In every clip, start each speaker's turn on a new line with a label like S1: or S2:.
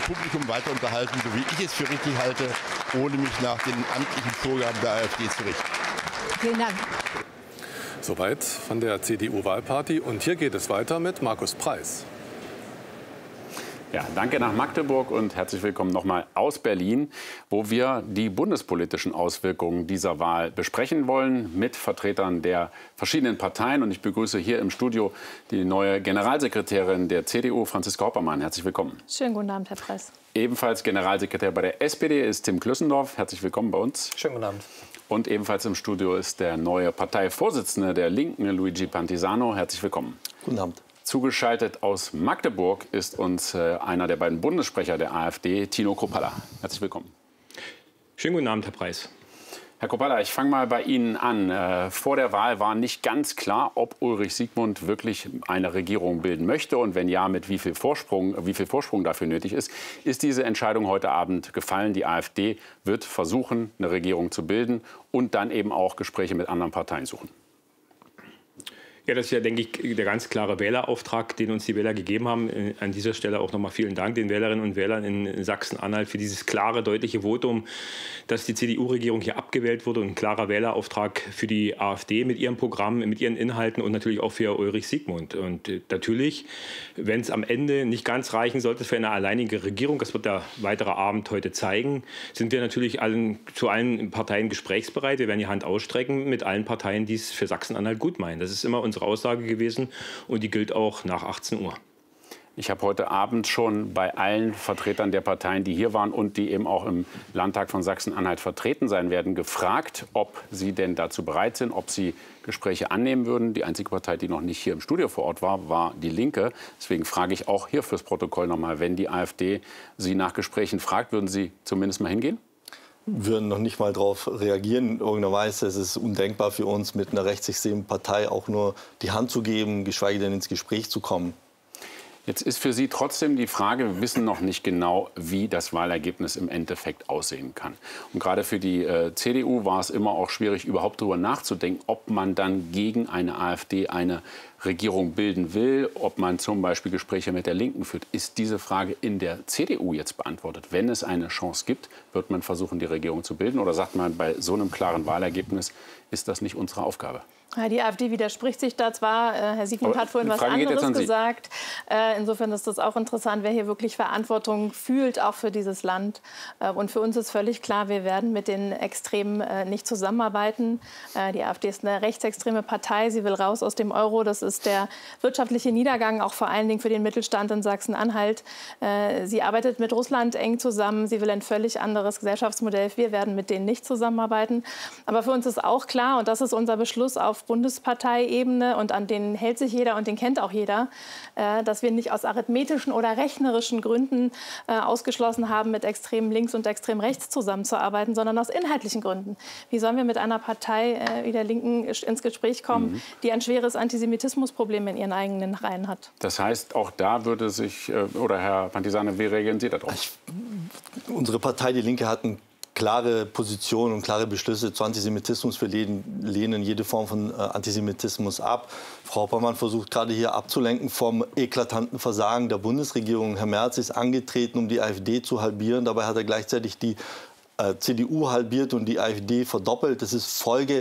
S1: Publikum weiter unterhalten, so wie ich es für richtig halte, ohne mich nach den amtlichen Vorgaben der AfD zu richten.
S2: Vielen Dank.
S3: Soweit von der CDU-Wahlparty. Und hier geht es weiter mit Markus Preis.
S4: Ja, danke nach Magdeburg und herzlich willkommen nochmal aus Berlin, wo wir die bundespolitischen Auswirkungen dieser Wahl besprechen wollen mit Vertretern der verschiedenen Parteien. Und ich begrüße hier im Studio die neue Generalsekretärin der CDU, Franziska Hoppermann. Herzlich willkommen.
S5: Schönen guten Abend, Herr Preis.
S4: Ebenfalls Generalsekretär bei der SPD ist Tim Klüssendorf. Herzlich willkommen bei uns.
S6: Schönen guten Abend.
S4: Und ebenfalls im Studio ist der neue Parteivorsitzende der Linken, Luigi Pantisano. Herzlich willkommen.
S6: Guten Abend.
S4: Zugeschaltet aus Magdeburg ist uns einer der beiden Bundessprecher der AfD, Tino Kruppalla. Herzlich willkommen.
S7: Schönen guten Abend, Herr Preis.
S4: Herr Kruppalla, ich fange mal bei Ihnen an. Vor der Wahl war nicht ganz klar, ob Ulrich Siegmund wirklich eine Regierung bilden möchte und wenn ja, mit wie viel Vorsprung dafür nötig ist. Ist diese Entscheidung heute Abend gefallen? Die AfD wird versuchen, eine Regierung zu bilden und dann eben auch Gespräche mit anderen Parteien suchen.
S7: Ja, das ist ja, denke ich, der ganz klare Wählerauftrag, den uns die Wähler gegeben haben. An dieser Stelle auch nochmal vielen Dank den Wählerinnen und Wählern in Sachsen-Anhalt für dieses klare, deutliche Votum, dass die CDU-Regierung hier abgewählt wurde. Und ein klarer Wählerauftrag für die AfD mit ihrem Programm, mit ihren Inhalten und natürlich auch für Ulrich Siegmund. Und natürlich, wenn es am Ende nicht ganz reichen sollte für eine alleinige Regierung, das wird der weitere Abend heute zeigen, sind wir natürlich zu allen Parteien gesprächsbereit. Wir werden die Hand ausstrecken mit allen Parteien, die es für Sachsen-Anhalt gut meinen. Das ist immer unsere Aussage gewesen und die gilt auch nach 18 Uhr.
S4: Ich habe heute Abend schon bei allen Vertretern der Parteien, die hier waren und die eben auch im Landtag von Sachsen-Anhalt vertreten sein werden, gefragt, ob sie denn dazu bereit sind, ob sie Gespräche annehmen würden. Die einzige Partei, die noch nicht hier im Studio vor Ort war, war die Linke. Deswegen frage ich auch hier fürs Protokoll nochmal, wenn die AfD Sie nach Gesprächen fragt, würden Sie zumindest mal hingehen?
S6: Würden noch nicht mal darauf reagieren. In irgendeiner Weise es ist undenkbar für uns, mit einer rechtsextremen Partei auch nur die Hand zu geben, geschweige denn ins Gespräch zu kommen.
S4: Jetzt ist für Sie trotzdem die Frage, wir wissen noch nicht genau, wie das Wahlergebnis im Endeffekt aussehen kann. Und gerade für die CDU war es immer auch schwierig, überhaupt darüber nachzudenken, ob man dann gegen eine AfD eine Regierung bilden will, ob man zum Beispiel Gespräche mit der Linken führt. Ist diese Frage in der CDU jetzt beantwortet? Wenn es eine Chance gibt, wird man versuchen, die Regierung zu bilden? Oder sagt man, bei so einem klaren Wahlergebnis ist das nicht unsere Aufgabe?
S5: Ja, die AfD widerspricht sich da zwar. Herr Siegmund hat vorhin was anderes gesagt. Insofern ist das auch interessant, wer hier wirklich Verantwortung fühlt, auch für dieses Land. Und für uns ist völlig klar, wir werden mit den Extremen nicht zusammenarbeiten. Die AfD ist eine rechtsextreme Partei. Sie will raus aus dem Euro. Das ist der wirtschaftliche Niedergang, auch vor allen Dingen für den Mittelstand in Sachsen-Anhalt. Sie arbeitet mit Russland eng zusammen. Sie will ein völlig anderes Gesellschaftsmodell. Wir werden mit denen nicht zusammenarbeiten. Aber für uns ist auch klar, und das ist unser Beschluss auf Bundesparteiebene, und an den hält sich jeder und den kennt auch jeder, dass wir nicht aus arithmetischen oder rechnerischen Gründen ausgeschlossen haben, mit extrem links und extrem rechts zusammenzuarbeiten, sondern aus inhaltlichen Gründen. Wie sollen wir mit einer Partei wie der Linken ins Gespräch kommen, die ein schweres Antisemitismusproblem in ihren eigenen Reihen hat?
S4: Das heißt, auch da würde sich, oder Herr Pantisano, wie reagieren Sie darauf?
S6: Unsere Partei, die Linke, hat eine klare Position und klare Beschlüsse zu Antisemitismus. Wir lehnen jede Form von Antisemitismus ab. Frau Hoppermann versucht gerade hier abzulenken vom eklatanten Versagen der Bundesregierung. Herr Merz ist angetreten, um die AfD zu halbieren. Dabei hat er gleichzeitig die CDU halbiert und die AfD verdoppelt. Das ist Folge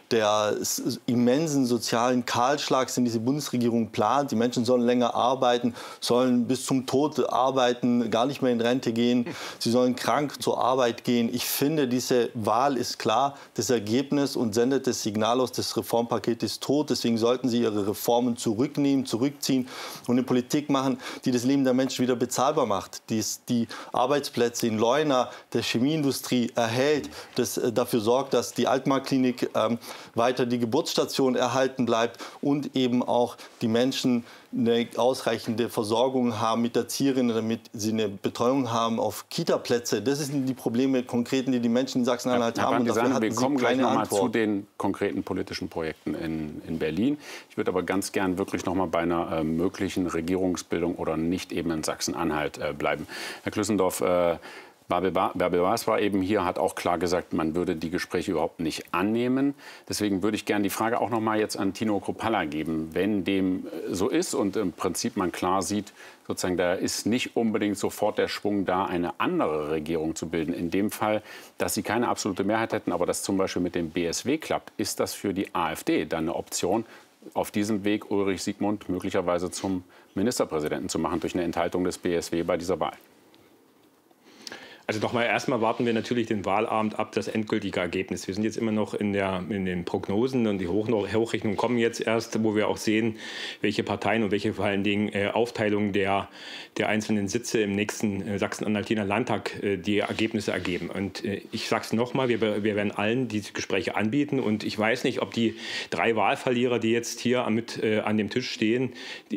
S6: des immensen sozialen Kahlschlags, den diese Bundesregierung plant. Die Menschen sollen länger arbeiten, sollen bis zum Tod arbeiten, gar nicht mehr in Rente gehen. Sie sollen krank zur Arbeit gehen. Ich finde, diese Wahl ist klar, das Ergebnis, und sendet das Signal aus, das Reformpaket ist tot. Deswegen sollten Sie Ihre Reformen zurücknehmen, zurückziehen und eine Politik machen, die das Leben der Menschen wieder bezahlbar macht, die Arbeitsplätze in Leuna, der Chemieindustrie erhält, das dafür sorgt, dass die Altmarktklinik weiter die Geburtsstation erhalten bleibt und eben auch die Menschen eine ausreichende Versorgung haben mit Erzieherinnen, damit sie eine Betreuung haben auf Kita-Plätze. Das sind die Probleme konkreten, die die Menschen in Sachsen-Anhalt haben. Und dafür
S4: wir kommen gleich noch mal zu
S6: Antwort.
S4: den konkreten politischen Projekten in Berlin. Ich würde aber ganz gern wirklich noch mal bei einer möglichen Regierungsbildung oder nicht eben in Sachsen-Anhalt bleiben. Herr Klüssendorf, Bärbel Bas war eben hier, hat auch klar gesagt, man würde die Gespräche überhaupt nicht annehmen. Deswegen würde ich gerne die Frage auch noch mal jetzt an Tino Kruppalla geben. Wenn dem so ist und im Prinzip man klar sieht, sozusagen, da ist nicht unbedingt sofort der Schwung da, eine andere Regierung zu bilden. In dem Fall, dass sie keine absolute Mehrheit hätten, aber das zum Beispiel mit dem BSW klappt, ist das für die AfD dann eine Option, auf diesem Weg Ulrich Siegmund möglicherweise zum Ministerpräsidenten zu machen durch eine Enthaltung des BSW bei dieser Wahl?
S7: Also nochmal, erstmal warten wir natürlich den Wahlabend ab, das endgültige Ergebnis. Wir sind jetzt immer noch in den Prognosen und die Hochrechnungen kommen jetzt erst, wo wir auch sehen, welche Parteien und welche vor allen Dingen Aufteilungen der einzelnen Sitze im nächsten Sachsen-Anhaltiner Landtag die Ergebnisse ergeben. Und ich sage es nochmal, wir werden allen diese Gespräche anbieten und ich weiß nicht, ob die 3 Wahlverlierer, die jetzt hier an dem Tisch stehen,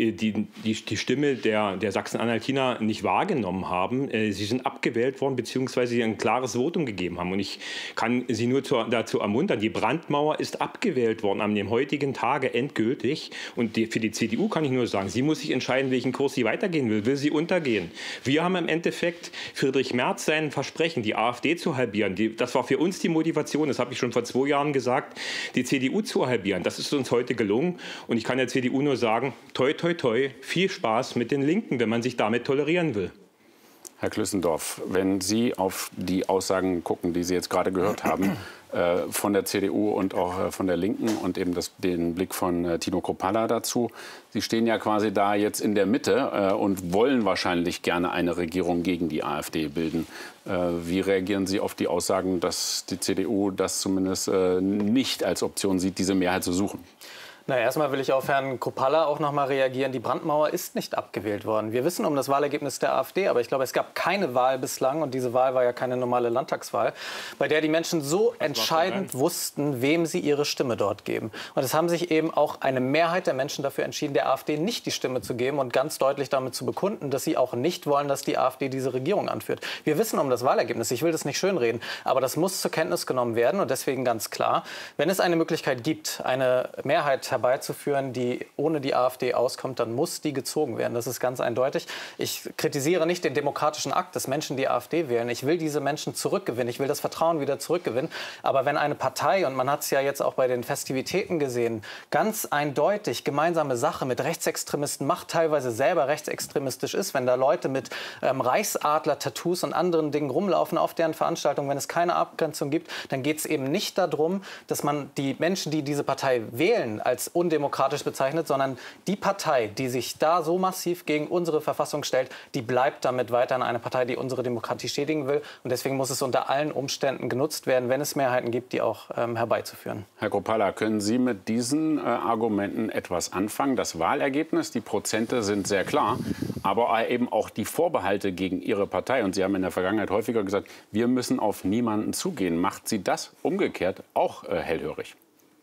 S7: die Stimme der Sachsen-Anhaltiner nicht wahrgenommen haben. Sie sind abgewählt worden, beziehungsweise sie ein klares Votum gegeben haben. Und ich kann Sie nur dazu ermuntern, die Brandmauer ist abgewählt worden an dem heutigen Tage endgültig. Und für die CDU kann ich nur sagen, sie muss sich entscheiden, welchen Kurs sie weitergehen will. Will sie untergehen? Wir haben im Endeffekt Friedrich Merz sein Versprechen, die AfD zu halbieren. Das war für uns die Motivation, das habe ich schon vor 2 Jahren gesagt, die CDU zu halbieren. Das ist uns heute gelungen. Und ich kann der CDU nur sagen, toi, toi, toi, viel Spaß mit den Linken, wenn man sich damit tolerieren will.
S4: Herr Klüssendorf, wenn Sie auf die Aussagen gucken, die Sie jetzt gerade gehört haben, von der CDU und auch von der Linken und eben den Blick von Tino Kruppalla dazu. Sie stehen ja quasi da jetzt in der Mitte und wollen wahrscheinlich gerne eine Regierung gegen die AfD bilden. Wie reagieren Sie auf die Aussagen, dass die CDU das zumindest nicht als Option sieht, diese Mehrheit zu suchen?
S2: Na, erstmal will ich auf Herrn Kruppalla auch noch mal reagieren. Die Brandmauer ist nicht abgewählt worden. Wir wissen um das Wahlergebnis der AfD, aber ich glaube, es gab keine Wahl bislang, und diese Wahl war ja keine normale Landtagswahl, bei der die Menschen so entscheidend wussten, wem sie ihre Stimme dort geben. Und es haben sich eben auch eine Mehrheit der Menschen dafür entschieden, der AfD nicht die Stimme zu geben und ganz deutlich damit zu bekunden, dass sie auch nicht wollen, dass die AfD diese Regierung anführt. Wir wissen um das Wahlergebnis. Ich will das nicht schönreden, aber das muss zur Kenntnis genommen werden. Und deswegen ganz klar, wenn es eine Möglichkeit gibt, eine Mehrheit herbeizuführen, die ohne die AfD auskommt, dann muss die gezogen werden. Das ist ganz eindeutig. Ich kritisiere nicht den demokratischen Akt, dass Menschen die AfD wählen. Ich will diese Menschen zurückgewinnen. Ich will das Vertrauen wieder zurückgewinnen. Aber wenn eine Partei, und man hat es ja jetzt auch bei den Festivitäten gesehen, ganz eindeutig gemeinsame Sache mit Rechtsextremisten macht, teilweise selber rechtsextremistisch ist, wenn da Leute mit Reichsadler-Tattoos und anderen Dingen rumlaufen auf deren Veranstaltungen, wenn es keine Abgrenzung gibt, dann geht es eben nicht darum, dass man die Menschen, die diese Partei wählen, als undemokratisch bezeichnet, sondern die Partei, die sich da so massiv gegen unsere Verfassung stellt, die bleibt damit weiterhin eine Partei, die unsere Demokratie schädigen will. Und deswegen muss es unter allen Umständen genutzt werden, wenn es Mehrheiten gibt, die auch herbeizuführen.
S4: Herr Kruppalla, können Sie mit diesen Argumenten etwas anfangen? Das Wahlergebnis, die Prozente sind sehr klar, aber eben auch die Vorbehalte gegen Ihre Partei. Und Sie haben in der Vergangenheit häufiger gesagt, wir müssen auf niemanden zugehen. Macht Sie das umgekehrt auch hellhörig?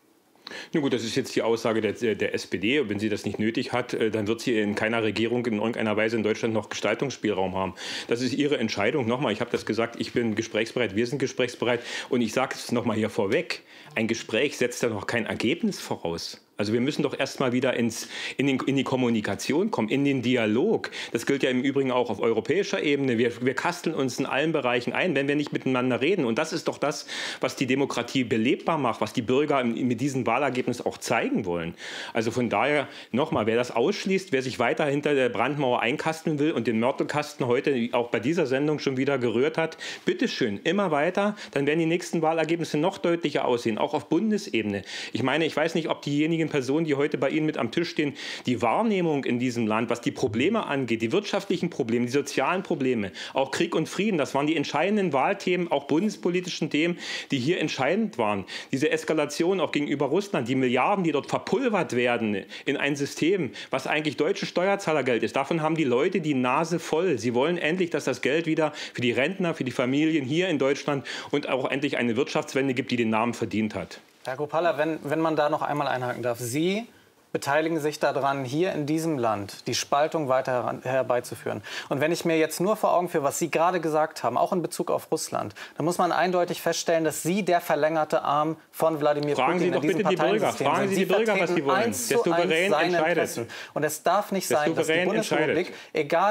S7: Na gut, das ist jetzt die Aussage der SPD. Wenn sie das nicht nötig hat, dann wird sie in keiner Regierung in irgendeiner Weise in Deutschland noch Gestaltungsspielraum haben. Das ist ihre Entscheidung. Nochmal, ich habe das gesagt, ich bin gesprächsbereit, wir sind gesprächsbereit. Und ich sage es nochmal hier vorweg, ein Gespräch setzt ja noch kein Ergebnis voraus. Also wir müssen doch erst mal wieder in die Kommunikation kommen, in den Dialog. Das gilt ja im Übrigen auch auf europäischer Ebene. Wir kasteln uns in allen Bereichen ein, wenn wir nicht miteinander reden. Und das ist doch das, was die Demokratie belebbar macht, was die Bürger mit diesem Wahlergebnis auch zeigen wollen. Also von daher nochmal, wer das ausschließt, wer sich weiter hinter der Brandmauer einkasteln will und den Mörtelkasten heute auch bei dieser Sendung schon wieder gerührt hat, bitteschön, immer weiter. Dann werden die nächsten Wahlergebnisse noch deutlicher aussehen, auch auf Bundesebene. Ich meine, ich weiß nicht, ob diejenigen Personen, die heute bei Ihnen mit am Tisch stehen, die Wahrnehmung in diesem Land, was die Probleme angeht, die wirtschaftlichen Probleme, die sozialen Probleme, auch Krieg und Frieden, das waren die entscheidenden Wahlthemen, auch bundespolitischen Themen, die hier entscheidend waren. Diese Eskalation auch gegenüber Russland, die Milliarden, die dort verpulvert werden in ein System, was eigentlich deutsches Steuerzahlergeld ist, davon haben die Leute die Nase voll. Sie wollen endlich, dass das Geld wieder für die Rentner, für die Familien hier in Deutschland und auch endlich eine Wirtschaftswende gibt, die den Namen verdient hat.
S2: Herr Kruppalla, wenn man da noch einmal einhaken darf. Sie beteiligen sich daran, hier in diesem Land die Spaltung weiter herbeizuführen. Und wenn ich mir jetzt nur vor Augen führe, was Sie gerade gesagt haben, auch in Bezug auf Russland, dann muss man eindeutig feststellen, dass Sie der verlängerte Arm von Wladimir Putin in diesem Parteiensystem sind.
S7: Fragen Sie die Bürger, was sie wollen. Der Souverän entscheidet.
S2: Und es darf nicht sein, dass die Bundesrepublik, egal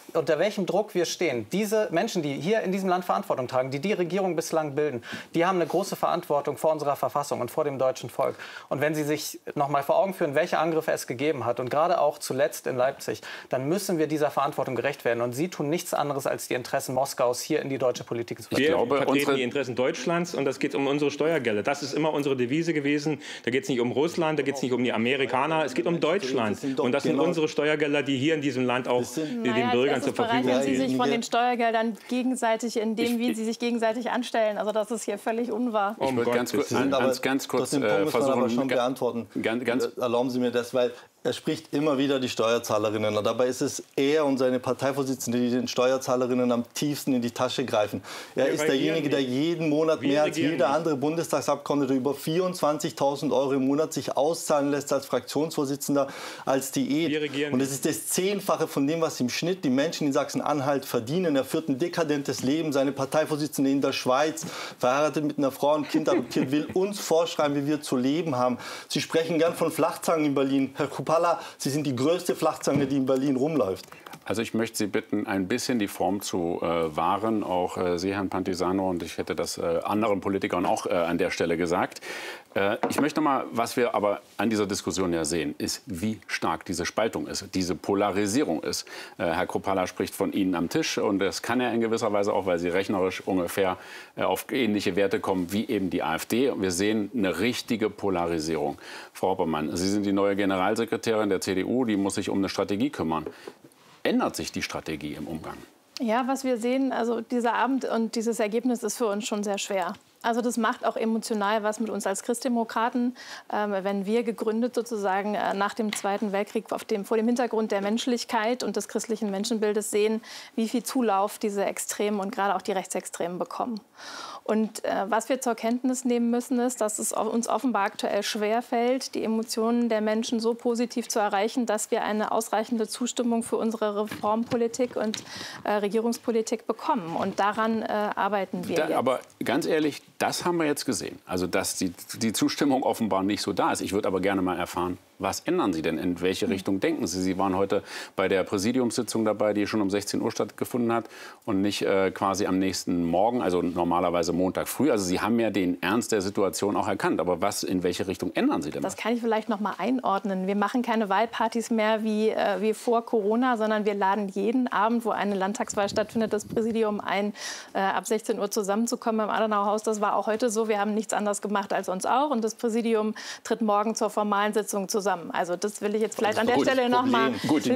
S2: unter welchem Druck wir stehen. Diese Menschen, die hier in diesem Land Verantwortung tragen, die Regierung bislang bilden, die haben eine große Verantwortung vor unserer Verfassung und vor dem deutschen Volk. Und wenn sie sich noch mal vor Augen führen, welche Angriffe es gegeben hat und gerade auch zuletzt in Leipzig, dann müssen wir dieser Verantwortung gerecht werden. Und sie tun nichts anderes, als die Interessen Moskaus hier in die deutsche Politik zu vertreten.
S7: Wir vertreten die Interessen Deutschlands und das geht um unsere Steuergelder. Das ist immer unsere Devise gewesen. Da geht es nicht um Russland, da geht es nicht um die Amerikaner, es geht um Deutschland. Und das sind unsere Steuergelder, die hier in diesem Land auch den Bürgern zur Verfügung stehen.
S5: Sie sich von den Steuergeldern gegenseitig, wie sie sich gegenseitig anstellen. Also das ist hier völlig unwahr.
S4: Ich würde ganz kurz versuchen,
S6: beantworten. Erlauben Sie mir das, weil er spricht immer wieder die Steuerzahlerinnen. Und dabei ist es er und seine Parteivorsitzende, die den Steuerzahlerinnen am tiefsten in die Tasche greifen. Er ist derjenige, der jeden Monat mehr als jeder andere Bundestagsabgeordnete über 24.000 € im Monat sich auszahlen lässt als Fraktionsvorsitzender, als Diät. Und es ist das 10-fache von dem, was im Schnitt die Menschen in Sachsen-Anhalt verdienen. Er führt ein dekadentes Leben. Seine Parteivorsitzende in der Schweiz, verheiratet mit einer Frau und Kind adoptiert, will uns vorschreiben, wie wir zu leben haben. Sie sprechen gern von Flachzangen in Berlin. Herr Kupala, Sie sind die größte Flachzange, die in Berlin rumläuft.
S4: Also ich möchte Sie bitten, ein bisschen die Form zu wahren. Auch Sie, Herrn Pantisano, und ich hätte das anderen Politikern auch an der Stelle gesagt. Ich möchte noch mal, was wir aber an dieser Diskussion ja sehen, ist, wie stark diese Spaltung ist, diese Polarisierung ist. Herr Kruppalla spricht von Ihnen am Tisch und das kann er in gewisser Weise auch, weil Sie rechnerisch ungefähr auf ähnliche Werte kommen wie eben die AfD. Und wir sehen eine richtige Polarisierung. Frau Oppermann, Sie sind die neue Generalsekretärin der CDU, die muss sich um eine Strategie kümmern. Ändert sich die Strategie im Umgang?
S5: Ja, was wir sehen, also dieser Abend und dieses Ergebnis ist für uns schon sehr schwer. Also das macht auch emotional was mit uns als Christdemokraten, wenn wir gegründet sozusagen nach dem Zweiten Weltkrieg vor dem Hintergrund der Menschlichkeit und des christlichen Menschenbildes sehen, wie viel Zulauf diese Extremen und gerade auch die Rechtsextremen bekommen. Und was wir zur Kenntnis nehmen müssen, ist, dass es uns offenbar aktuell schwerfällt, die Emotionen der Menschen so positiv zu erreichen, dass wir eine ausreichende Zustimmung für unsere Reformpolitik und Regierungspolitik bekommen. Und daran arbeiten wir jetzt.
S4: Aber ganz ehrlich, das haben wir jetzt gesehen. Also, dass die Zustimmung offenbar nicht so da ist. Ich würde aber gerne mal erfahren, was ändern Sie denn? In welche Richtung denken Sie? Sie waren heute bei der Präsidiumssitzung dabei, die schon um 16 Uhr stattgefunden hat und nicht quasi am nächsten Morgen, also normalerweise Montag früh. Also Sie haben ja den Ernst der Situation auch erkannt. Aber in welche Richtung ändern Sie denn?
S5: Das kann ich vielleicht noch mal einordnen. Wir machen keine Wahlpartys mehr wie vor Corona, sondern wir laden jeden Abend, wo eine Landtagswahl stattfindet, das Präsidium ein, ab 16 Uhr zusammenzukommen im Adenauerhaus. Das war auch heute so. Wir haben nichts anderes gemacht als uns auch. Und das Präsidium tritt morgen zur formalen Sitzung zusammen. Also das will ich jetzt vielleicht an der Stelle noch mal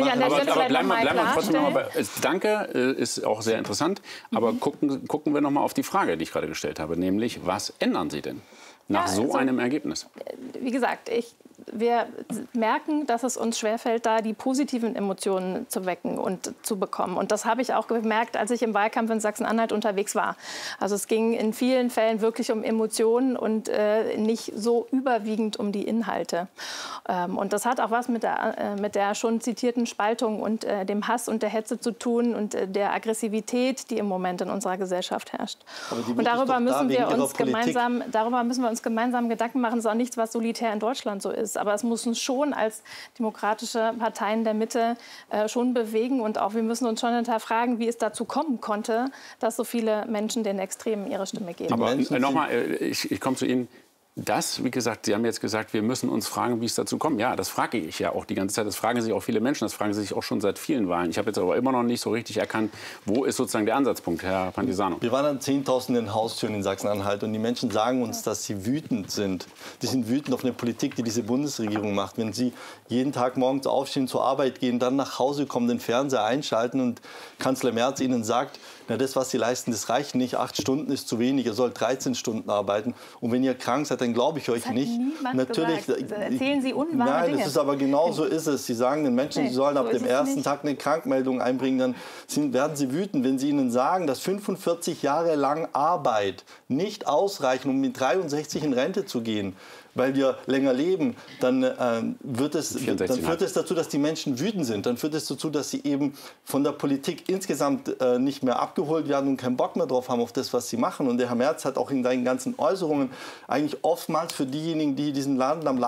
S5: klarstellen.
S4: Danke, ist auch sehr interessant. Aber gucken wir noch mal auf die Frage, die ich gerade gestellt habe, nämlich was ändern Sie denn nach so einem Ergebnis?
S5: Wie gesagt, wir merken, dass es uns schwerfällt, da die positiven Emotionen zu wecken und zu bekommen. Und das habe ich auch gemerkt, als ich im Wahlkampf in Sachsen-Anhalt unterwegs war. Also es ging in vielen Fällen wirklich um Emotionen und nicht so überwiegend um die Inhalte. Und das hat auch was mit der schon zitierten Spaltung und dem Hass und der Hetze zu tun und der Aggressivität, die im Moment in unserer Gesellschaft herrscht. Und darüber müssen wir uns gemeinsam Gedanken machen. Das ist auch nichts, was solitär in Deutschland so ist. Aber es muss uns schon als demokratische Parteien der Mitte schon bewegen. Und auch wir müssen uns schon hinterfragen, wie es dazu kommen konnte, dass so viele Menschen den Extremen ihre Stimme geben.
S4: Aber nochmal, ich komme zu Ihnen. Das, wie gesagt, Sie haben jetzt gesagt, wir müssen uns fragen, wie es dazu kommt. Ja, das frage ich ja auch die ganze Zeit. Das fragen sich auch viele Menschen. Das fragen sie sich auch schon seit vielen Wahlen. Ich habe jetzt aber immer noch nicht so richtig erkannt, wo ist sozusagen der Ansatzpunkt, Herr Pantisano?
S6: Wir waren an Zehntausenden Haustüren in Sachsen-Anhalt und die Menschen sagen uns, dass sie wütend sind. Die sind wütend auf eine Politik, die diese Bundesregierung macht. Wenn sie jeden Tag morgens aufstehen, zur Arbeit gehen, dann nach Hause kommen, den Fernseher einschalten und Kanzler Merz ihnen sagt, na, das, was Sie leisten, das reicht nicht. 8 Stunden ist zu wenig. Ihr sollt 13 Stunden arbeiten. Und wenn ihr krank seid, dann glaube ich euch nicht.
S5: Natürlich erzählen Sie unwahre Dinge.
S6: Nein, das ist aber genau so ist es. Sie sagen den Menschen, sie sollen ab dem ersten Tag eine Krankmeldung einbringen. Dann werden sie wütend, wenn Sie ihnen sagen, dass 45 Jahre lang Arbeit nicht ausreichen, um mit 63 in Rente zu gehen. weil wir länger leben, dann führt es dazu, dass die Menschen wütend sind. Dann führt es dazu, dass sie eben von der Politik insgesamt nicht mehr abgeholt werden und keinen Bock mehr drauf haben auf das, was sie machen. Und der Herr Merz hat auch in seinen ganzen Äußerungen eigentlich oftmals für diejenigen, die diesen Laden am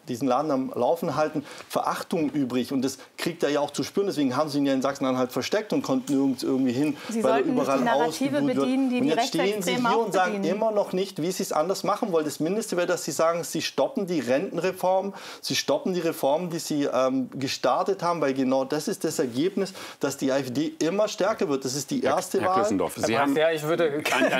S6: Laufen halten, Verachtung übrig. Und das kriegt er ja auch zu spüren. Deswegen haben sie ihn ja in Sachsen-Anhalt versteckt und konnten nirgends irgendwie hin,
S5: Sie
S6: weil er
S5: sollten
S6: überall
S5: nicht die Narrative bedienen, die
S6: und
S5: die
S6: jetzt stehen Sie
S5: Rechtsextremen
S6: hier
S5: auch
S6: und sagen
S5: bedienen.
S6: immer noch nicht, wie Sie es anders machen wollen. Das Mindeste wäre, dass Sie sagen, Sie stoppen die Rentenreform, Sie stoppen die Reformen, die Sie gestartet haben, weil genau das ist das Ergebnis, dass die AfD immer stärker wird. Das ist die erste
S4: Herr
S6: Wahl.
S4: Klüssendorf, Sie haben
S2: ja, ich würde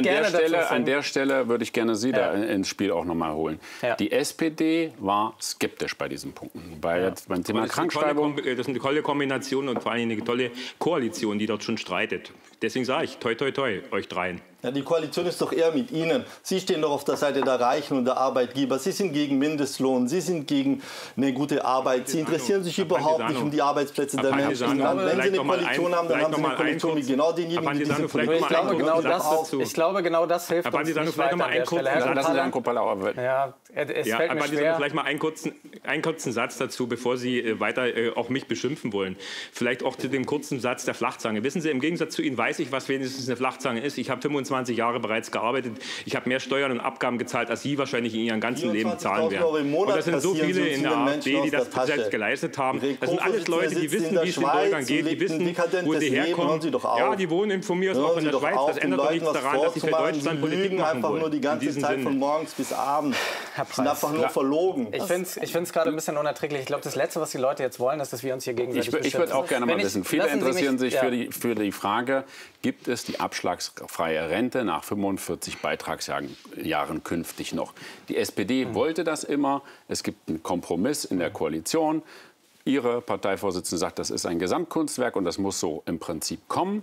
S4: an der Stelle würde ich gerne Sie da ins Spiel auch noch mal holen.
S2: Ja.
S4: Die SPD war skeptisch bei diesen Punkten. Beim Thema Krankschreibung.
S7: Das ist eine tolle Kombination und vor allem eine tolle Koalition, die dort schon streitet. Deswegen sage ich, toi, toi, toi, euch dreien.
S6: Ja, die Koalition ist doch eher mit Ihnen. Sie stehen doch auf der Seite der Reichen und der Arbeitgeber. Sie sind gegen Mindestlohn. Sie sind gegen eine gute Arbeit. Sie interessieren sich überhaupt nicht um die Arbeitsplätze der Menschen im Land. Wenn Sie eine Koalition haben, dann haben Sie eine Koalition mit genau denjenigen, die diese Politik
S2: machen. Ich glaube, genau das hilft uns nicht
S7: vielleicht noch mal einen kurzen Satz.
S4: Lassen Sie Herrn Kopala.
S7: Vielleicht mal einen kurzen Satz dazu, bevor Sie weiter auch mich beschimpfen wollen. Vielleicht auch zu dem kurzen Satz der Flachzange. Wissen Sie, im Gegensatz zu Ihnen weiß ich, was wenigstens eine Flachzange ist. Ich habe 25 Jahre bereits gearbeitet. Ich habe mehr Steuern und Abgaben gezahlt, als Sie wahrscheinlich in Ihrem ganzen Leben zahlen werden. Und das sind so viele in der AfD, die das selbst geleistet haben. Das sind alles Leute, die wissen, wie es den Bürgern geht, die wissen, wo sie herkommen. Ja, die wohnen von mir aus auch in der Schweiz. Das ändert doch nichts daran, dass sie für Deutschland Politik machen wollen.
S6: Nur die ganze Zeit von morgens bis abends. Sie sind einfach nur verlogen.
S2: Ich finde es gerade ein bisschen unerträglich. Ich glaube, das Letzte, was die Leute jetzt wollen, ist, dass wir uns hier gegenseitig beschimpfen.
S4: Ich würde auch gerne mal wissen. Viele interessieren sich für die Frage, gibt es die abschlagsfreie Rente nach 45 Beitragsjahren künftig noch? Die SPD wollte das immer. Es gibt einen Kompromiss in der Koalition. Ihre Parteivorsitzende sagt, das ist ein Gesamtkunstwerk und das muss so im Prinzip kommen.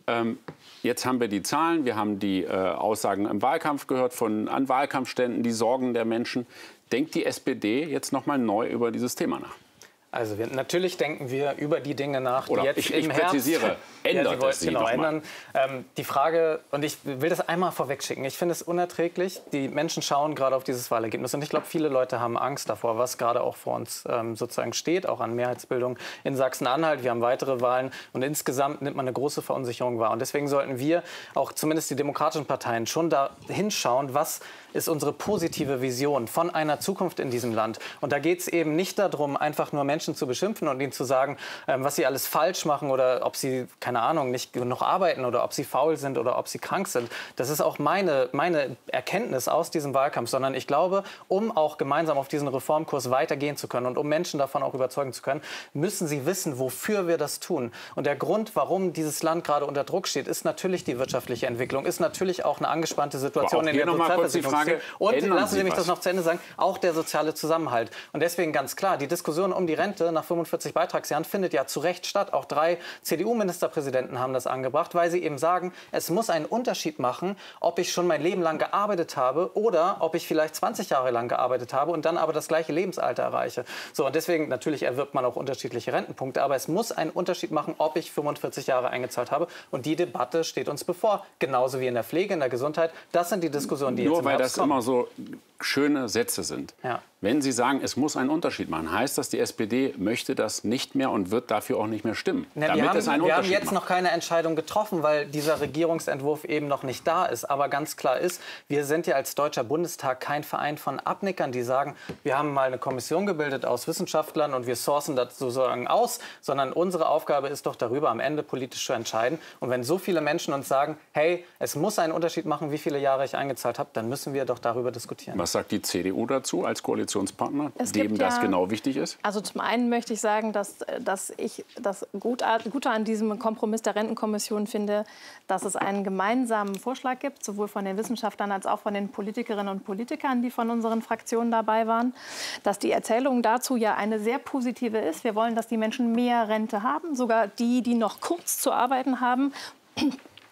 S4: Jetzt haben wir die Zahlen, wir haben die Aussagen im Wahlkampf gehört an Wahlkampfständen, die Sorgen der Menschen. Denkt die SPD jetzt noch mal neu über dieses Thema nach?
S2: Also natürlich denken wir über die Dinge nach, die jetzt
S4: ich
S2: im Herbst...
S4: präzisiere, ändert es Sie doch mal.
S2: Ändern. Die Frage, und ich will das einmal vorwegschicken, ich finde es unerträglich, die Menschen schauen gerade auf dieses Wahlergebnis und ich glaube, viele Leute haben Angst davor, was gerade auch vor uns sozusagen steht, auch an Mehrheitsbildung in Sachsen-Anhalt. Wir haben weitere Wahlen und insgesamt nimmt man eine große Verunsicherung wahr. Und deswegen sollten wir, auch zumindest die demokratischen Parteien, schon da hinschauen, was ist unsere positive Vision von einer Zukunft in diesem Land. Und da geht es eben nicht darum, einfach nur Menschen zu beschimpfen und ihnen zu sagen, was sie alles falsch machen oder ob sie, keine Ahnung, nicht genug arbeiten oder ob sie faul sind oder ob sie krank sind. Das ist auch meine Erkenntnis aus diesem Wahlkampf, sondern ich glaube, um auch gemeinsam auf diesen Reformkurs weitergehen zu können und um Menschen davon auch überzeugen zu können, müssen sie wissen, wofür wir das tun. Und der Grund, warum dieses Land gerade unter Druck steht, ist natürlich die wirtschaftliche Entwicklung, ist natürlich auch eine angespannte Situation in der Sozialversicherung. Und lassen Sie mich das noch zu Ende sagen, auch der soziale Zusammenhalt. Und deswegen ganz klar, die Diskussion um die Rente nach 45 Beitragsjahren findet ja zu Recht statt. Auch 3 CDU-Ministerpräsidenten haben das angebracht, weil sie eben sagen, es muss einen Unterschied machen, ob ich schon mein Leben lang gearbeitet habe oder ob ich vielleicht 20 Jahre lang gearbeitet habe und dann aber das gleiche Lebensalter erreiche. So, und deswegen, natürlich erwirbt man auch unterschiedliche Rentenpunkte, aber es muss einen Unterschied machen, ob ich 45 Jahre eingezahlt habe. Und die Debatte steht uns bevor. Genauso wie in der Pflege, in der Gesundheit. Das sind die Diskussionen, die jetzt im Herbst kommen.
S4: Immer so schöne Sätze sind.
S2: Ja.
S4: Wenn Sie sagen, es muss einen Unterschied machen, heißt das, die SPD möchte das nicht mehr und wird dafür auch nicht mehr stimmen.
S2: Wir haben jetzt noch keine Entscheidung getroffen, weil dieser Regierungsentwurf eben noch nicht da ist. Aber ganz klar ist, wir sind ja als Deutscher Bundestag kein Verein von Abnickern, die sagen, wir haben mal eine Kommission gebildet aus Wissenschaftlern und wir sourcen das sozusagen aus, sondern unsere Aufgabe ist doch darüber am Ende politisch zu entscheiden. Und wenn so viele Menschen uns sagen, hey, es muss einen Unterschied machen, wie viele Jahre ich eingezahlt habe, dann müssen wir doch darüber diskutieren.
S4: Was sagt die CDU dazu als Koalitionspartner, dem das genau wichtig ist?
S5: Also zum einen möchte ich sagen, dass ich das Gute an diesem Kompromiss der Rentenkommission finde, dass es einen gemeinsamen Vorschlag gibt, sowohl von den Wissenschaftlern als auch von den Politikerinnen und Politikern, die von unseren Fraktionen dabei waren. Dass die Erzählung dazu ja eine sehr positive ist. Wir wollen, dass die Menschen mehr Rente haben, sogar die, die noch kurz zu arbeiten haben.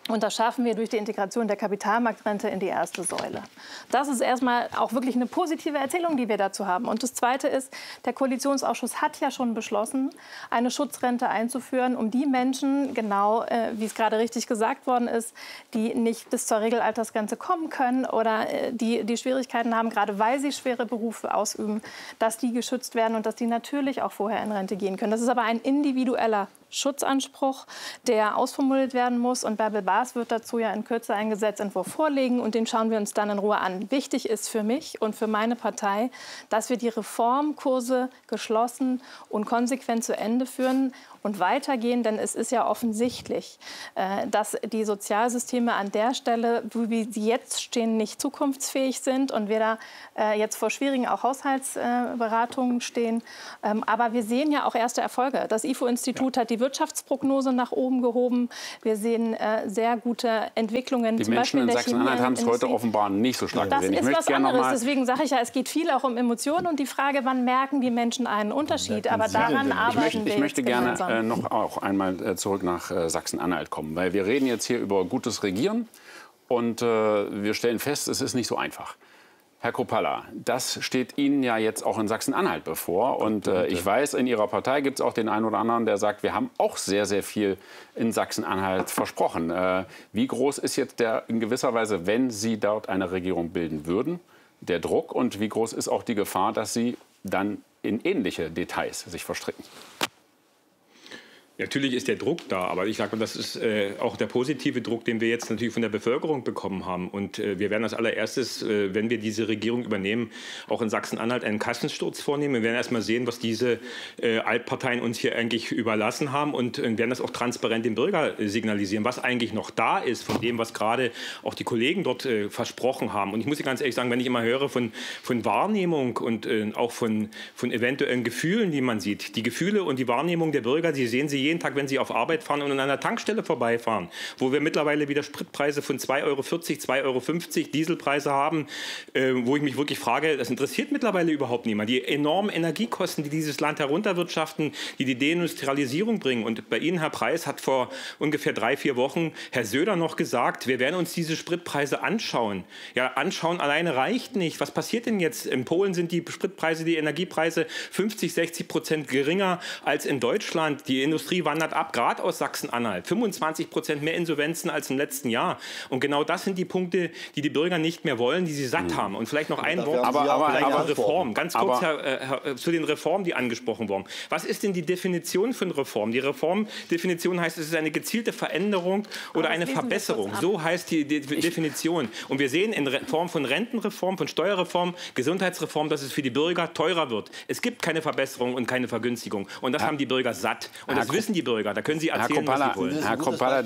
S5: Und das schaffen wir durch die Integration der Kapitalmarktrente in die erste Säule. Das ist erstmal auch wirklich eine positive Erzählung, die wir dazu haben. Und das Zweite ist, der Koalitionsausschuss hat ja schon beschlossen, eine Schutzrente einzuführen, um die Menschen, genau wie es gerade richtig gesagt worden ist, die nicht bis zur Regelaltersgrenze kommen können oder die Schwierigkeiten haben, gerade weil sie schwere Berufe ausüben, dass die geschützt werden und dass die natürlich auch vorher in Rente gehen können. Das ist aber ein individueller Schutzanspruch, der ausformuliert werden muss. Und Bärbel Baas wird dazu ja in Kürze einen Gesetzentwurf vorlegen. Und den schauen wir uns dann in Ruhe an. Wichtig ist für mich und für meine Partei, dass wir die Reformkurse geschlossen und konsequent zu Ende führen und weitergehen. Denn es ist ja offensichtlich, dass die Sozialsysteme an der Stelle, wie sie jetzt stehen, nicht zukunftsfähig sind. Und wir da jetzt vor schwierigen auch Haushaltsberatungen stehen. Aber wir sehen ja auch erste Erfolge. Das IFO-Institut hat die Wirtschaftsprognose nach oben gehoben. Wir sehen sehr gute Entwicklungen.
S4: Die Menschen in Sachsen-Anhalt haben es heute offenbar nicht so stark gesehen.
S5: Das ist was anderes. Deswegen sage ich ja, es geht viel auch um Emotionen und die Frage, wann merken die Menschen einen Unterschied. Aber daran arbeiten wir.
S4: Ich möchte gerne noch auch einmal zurück nach Sachsen-Anhalt kommen, weil wir reden jetzt hier über gutes Regieren und wir stellen fest, es ist nicht so einfach. Herr Kruppalla, das steht Ihnen ja jetzt auch in Sachsen-Anhalt bevor. Und ich weiß, in Ihrer Partei gibt es auch den einen oder anderen, der sagt, wir haben auch sehr, sehr viel in Sachsen-Anhalt versprochen. Wie groß ist jetzt in gewisser Weise, wenn Sie dort eine Regierung bilden würden, der Druck? Und wie groß ist auch die Gefahr, dass Sie dann in ähnliche Details sich verstricken?
S7: Natürlich ist der Druck da, aber ich sage mal, das ist auch der positive Druck, den wir jetzt natürlich von der Bevölkerung bekommen haben. Und wir werden als allererstes, wenn wir diese Regierung übernehmen, auch in Sachsen-Anhalt einen Kassensturz vornehmen. Wir werden erst mal sehen, was diese Altparteien uns hier eigentlich überlassen haben und werden das auch transparent dem Bürger signalisieren, was eigentlich noch da ist von dem, was gerade auch die Kollegen dort versprochen haben. Und ich muss ganz ehrlich sagen, wenn ich immer höre von Wahrnehmung und auch von eventuellen Gefühlen, die man sieht, die Gefühle und die Wahrnehmung der Bürger, die sehen Sie jeden Tag, wenn Sie auf Arbeit fahren und an einer Tankstelle vorbeifahren, wo wir mittlerweile wieder Spritpreise von 2,40 Euro, 2,50 Euro, Dieselpreise haben, wo ich mich wirklich frage, das interessiert mittlerweile überhaupt niemand. Die enormen Energiekosten, die dieses Land herunterwirtschaften, die Deindustrialisierung bringen. Und bei Ihnen, Herr Preis, hat vor ungefähr 3-4 Wochen Herr Söder noch gesagt, wir werden uns diese Spritpreise anschauen. Ja, anschauen alleine reicht nicht. Was passiert denn jetzt? In Polen sind die Spritpreise, die Energiepreise 50-60% geringer als in Deutschland. Die Industrie wandert ab, gerade aus Sachsen-Anhalt. 25% mehr Insolvenzen als im letzten Jahr. Und genau das sind die Punkte, die die Bürger nicht mehr wollen, die sie satt haben. Und vielleicht noch ein Wort zur Reform. Ganz kurz zu den Reformen, die angesprochen wurden. Was ist denn die Definition von Reform? Die Reformdefinition heißt, es ist eine gezielte Veränderung oder eine Verbesserung. So heißt die Definition. Und wir sehen in Form von Rentenreform, von Steuerreform, Gesundheitsreform, dass es für die Bürger teurer wird. Es gibt keine Verbesserung und keine Vergünstigung. Und das haben die Bürger satt. Und das wissen die Bürger. Da können Sie erzählen, was Sie wollen.
S4: Herr Kruppalla,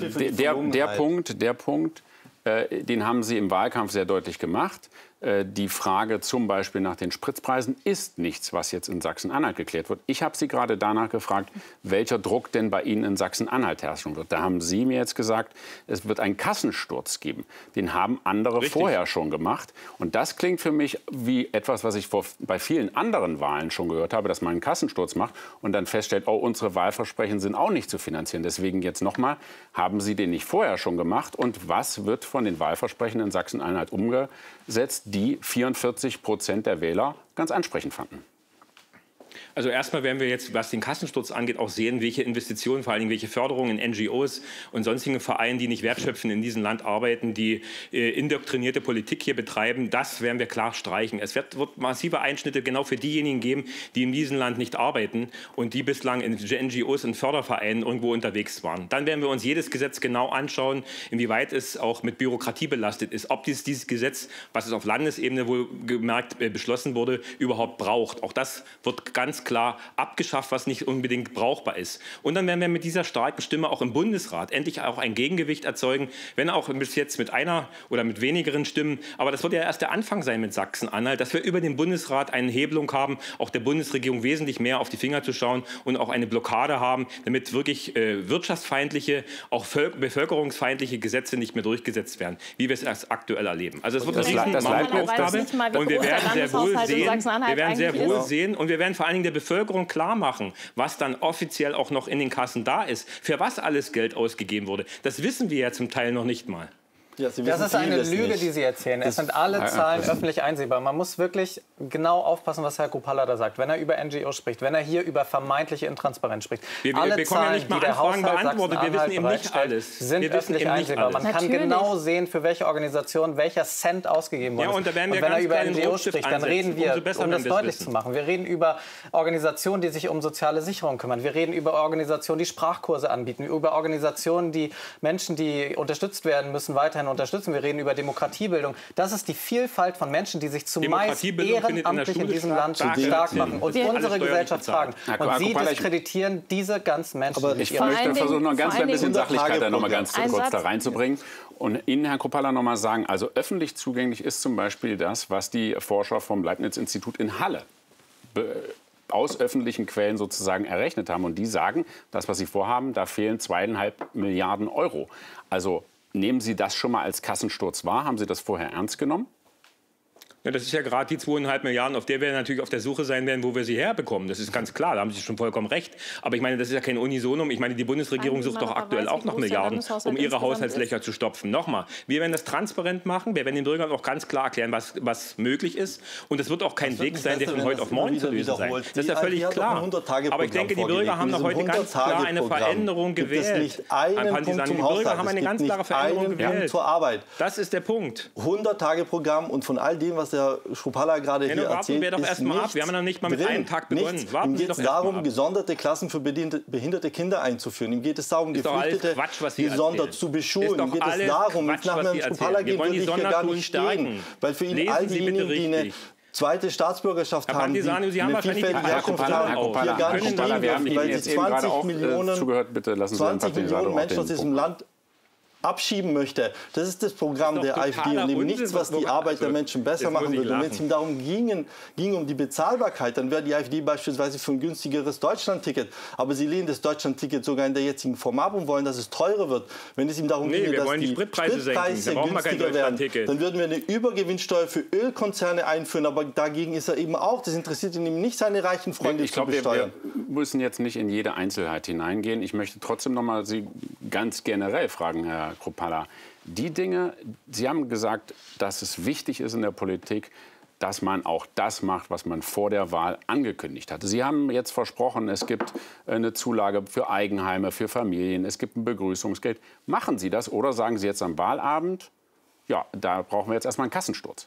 S4: der Punkt, den haben Sie im Wahlkampf sehr deutlich gemacht. Die Frage zum Beispiel nach den Spritpreisen ist nichts, was jetzt in Sachsen-Anhalt geklärt wird. Ich habe Sie gerade danach gefragt, welcher Druck denn bei Ihnen in Sachsen-Anhalt herrschen wird. Da haben Sie mir jetzt gesagt, es wird einen Kassensturz geben. Den haben andere vorher schon gemacht. Und das klingt für mich wie etwas, was ich bei vielen anderen Wahlen schon gehört habe, dass man einen Kassensturz macht und dann feststellt, oh, unsere Wahlversprechen sind auch nicht zu finanzieren. Deswegen jetzt nochmal, haben Sie den nicht vorher schon gemacht? Und was wird von den Wahlversprechen in Sachsen-Anhalt umgesetzt, die 44% der Wähler ganz ansprechend fanden?
S7: Also erstmal werden wir jetzt, was den Kassensturz angeht, auch sehen, welche Investitionen, vor allen Dingen welche Förderungen in NGOs und sonstigen Vereinen, die nicht wertschöpfend in diesem Land arbeiten, die indoktrinierte Politik hier betreiben, das werden wir klar streichen. Es wird massive Einschnitte genau für diejenigen geben, die in diesem Land nicht arbeiten und die bislang in NGOs und Fördervereinen irgendwo unterwegs waren. Dann werden wir uns jedes Gesetz genau anschauen, inwieweit es auch mit Bürokratie belastet ist, ob dieses Gesetz, was es auf Landesebene wohl gemerkt beschlossen wurde, überhaupt braucht. Auch das wird ganz klar abgeschafft, was nicht unbedingt brauchbar ist. Und dann werden wir mit dieser starken Stimme auch im Bundesrat endlich auch ein Gegengewicht erzeugen, wenn auch bis jetzt mit einer oder mit wenigeren Stimmen. Aber das wird ja erst der Anfang sein mit Sachsen-Anhalt, dass wir über den Bundesrat eine Hebelung haben, auch der Bundesregierung wesentlich mehr auf die Finger zu schauen und auch eine Blockade haben, damit wirklich wirtschaftsfeindliche, auch bevölkerungsfeindliche Gesetze nicht mehr durchgesetzt werden, wie wir es erst aktuell erleben. Also es wird eine Riesenaufgabe und wir werden sehr wohl sehen, und wir werden vor allem allen Dingen der Bevölkerung klar machen, was dann offiziell auch noch in den Kassen da ist, für was alles Geld ausgegeben wurde. Das wissen wir ja zum Teil noch nicht mal.
S2: Ja, das ist eine Lüge, die Sie erzählen. Es sind alle Zahlen öffentlich einsehbar. Man muss wirklich genau aufpassen, was Herr Kruppalla da sagt. Wenn er über NGOs spricht, wenn er hier über vermeintliche Intransparenz spricht.
S7: Wir bekommen ja nicht mal Anfragen beantwortet. Wir wissen eben nicht alles.
S2: Sind öffentlich einsehbar. Man kann genau sehen, für welche Organisation welcher Cent ausgegeben wurde.
S7: Ja, und da werden wir
S2: wenn er über
S7: NGOs
S2: spricht, dann reden wir, um das deutlich zu machen. Wir reden über Organisationen, die sich um soziale Sicherung kümmern. Wir reden über Organisationen, die Sprachkurse anbieten. Über Organisationen, die Menschen, die unterstützt werden müssen, weiterhin unterstützen. Wir reden über Demokratiebildung. Das ist die Vielfalt von Menschen, die sich zumeist ehrenamtlich in diesem Land stark machen und unsere Gesellschaft tragen. Und Sie diskreditieren diese ganzen Menschen.
S4: Aber ich möchte versuchen, noch ein ganz bisschen Sachlichkeit da noch mal ganz kurz da reinzubringen. Und Ihnen, Herr Kruppalla, noch mal sagen, also öffentlich zugänglich ist zum Beispiel das, was die Forscher vom Leibniz-Institut in Halle aus öffentlichen Quellen sozusagen errechnet haben. Und die sagen, das, was sie vorhaben, da fehlen 2,5 Milliarden Euro. Also nehmen Sie das schon mal als Kassensturz wahr? Haben Sie das vorher ernst genommen?
S7: Ja, das ist ja gerade die 2,5 Milliarden, auf der wir natürlich auf der Suche sein werden, wo wir sie herbekommen. Das ist ganz klar, da haben Sie schon vollkommen recht. Aber ich meine, das ist ja kein Unisonum. Ich meine, die Bundesregierung sucht doch aktuell auch noch Milliarden, um ihre Haushaltslöcher zu stopfen. Nochmal, wir werden das transparent machen. Wir werden den Bürgern auch ganz klar erklären, was möglich ist. Und es wird auch kein Weg sein, der von heute auf morgen zu lösen sein. Das ist ja völlig klar. Aber ich denke, die Bürger haben doch heute ganz klar eine Veränderung gewählt. Die Bürger haben eine ganz klare Veränderung gewählt. Das ist der Punkt.
S6: 100-Tage-Programm und von all dem, was der Kruppalla gerade hier erzählt,
S7: wir doch erstmal ab. Wir haben noch nicht mal mit einem Tag begonnen.
S6: Ihm geht es darum, gesonderte Klassen für behinderte Kinder einzuführen. Ihm geht es darum, Geflüchtete gesondert zu beschulen. Ihm geht es darum, wenn es nach Herrn Kruppalla geht, würde ich hier gar nicht stehen. Weil für ihn all diejenigen, die eine zweite Staatsbürgerschaft haben, die eine vielfältige Herkunft haben, hier gar nicht stehen dürfen, weil sie 20 Millionen Menschen aus diesem Land abschieben möchte. Das ist das Programm der AfD und eben nichts, was die Arbeit der Menschen besser machen würde. Und wenn es ihm darum ging um die Bezahlbarkeit, dann wäre die AfD beispielsweise für ein günstigeres Deutschlandticket. Aber sie lehnen das Deutschlandticket sogar in der jetzigen Form ab und wollen, dass es teurer wird. Wenn es ihm darum ginge, dass die Spritpreise günstiger werden, dann würden wir eine Übergewinnsteuer für Ölkonzerne einführen. Aber dagegen ist er eben auch. Das interessiert ihn eben nicht, seine reichen Freunde zu besteuern.
S4: Wir müssen jetzt nicht in jede Einzelheit hineingehen. Ich möchte trotzdem noch mal Sie ganz generell fragen, Herr Kruppalla. Die Dinge, Sie haben gesagt, dass es wichtig ist in der Politik, dass man auch das macht, was man vor der Wahl angekündigt hatte. Sie haben jetzt versprochen, es gibt eine Zulage für Eigenheime, für Familien, es gibt ein Begrüßungsgeld. Machen Sie das oder sagen Sie jetzt am Wahlabend, ja, da brauchen wir jetzt erstmal einen Kassensturz?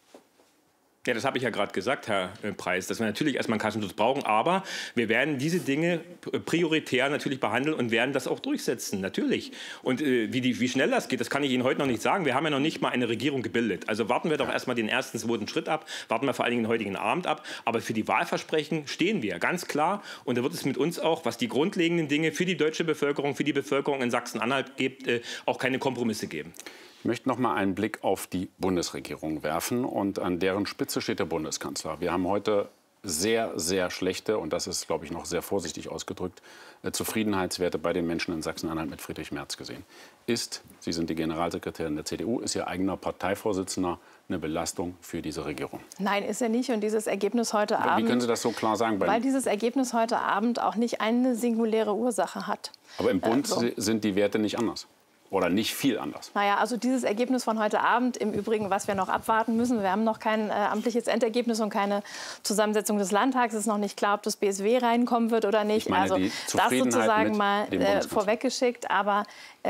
S7: Ja, das habe ich ja gerade gesagt, Herr Preis, dass wir natürlich erstmal einen Kassenschutz brauchen. Aber wir werden diese Dinge prioritär natürlich behandeln und werden das auch durchsetzen, natürlich. Und wie schnell das geht, das kann ich Ihnen heute noch nicht sagen. Wir haben ja noch nicht mal eine Regierung gebildet. Also warten wir doch erstmal den ersten, zweiten Schritt ab, warten wir vor allen Dingen den heutigen Abend ab. Aber für die Wahlversprechen stehen wir, ganz klar. Und da wird es mit uns auch, was die grundlegenden Dinge für die deutsche Bevölkerung, für die Bevölkerung in Sachsen-Anhalt gibt, auch keine Kompromisse geben.
S4: Ich möchte noch mal einen Blick auf die Bundesregierung werfen und an deren Spitze steht der Bundeskanzler. Wir haben heute sehr, sehr schlechte, und das ist, glaube ich, noch sehr vorsichtig ausgedrückt, Zufriedenheitswerte bei den Menschen in Sachsen-Anhalt mit Friedrich Merz gesehen. Sie sind die Generalsekretärin der CDU, ist Ihr eigener Parteivorsitzender eine Belastung für diese Regierung?
S5: Nein, ist er nicht. Und dieses Ergebnis heute Abend...
S4: Wie können Sie das so klar sagen?
S5: Weil dieses Ergebnis heute Abend auch nicht eine singuläre Ursache hat.
S4: Aber im Bund sind die Werte nicht anders. Oder nicht viel anders?
S5: Naja, also dieses Ergebnis von heute Abend, im Übrigen, was wir noch abwarten müssen, wir haben noch kein amtliches Endergebnis und keine Zusammensetzung des Landtags. Es ist noch nicht klar, ob das BSW reinkommen wird oder nicht.
S4: Ich meine,
S5: also das sozusagen mal vorweggeschickt. Aber